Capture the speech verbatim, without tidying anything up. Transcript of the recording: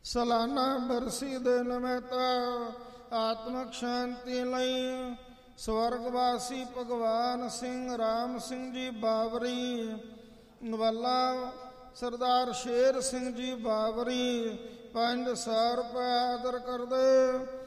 ਸਾਲਾਨਾ ਬਰਸੀ ਦੇ ਨਿਮਿਤ ਆਤਮਕ ਸ਼ਾਂਤੀ ਲਈ ਸਵਰਗਵਾਸੀ ਭਗਵਾਨ ਸਿੰਘ ਰਾਮ ਸਿੰਘ ਜੀ ਬਾਵਰੀ, ਨਵਾਲਾ ਸਰਦਾਰ ਸ਼ੇਰ ਸਿੰਘ ਜੀ ਬਾਵਰੀ ਪੰਜ ਸੌ ਰੁਪਏ ਆਦਰ ਕਰਦੇ।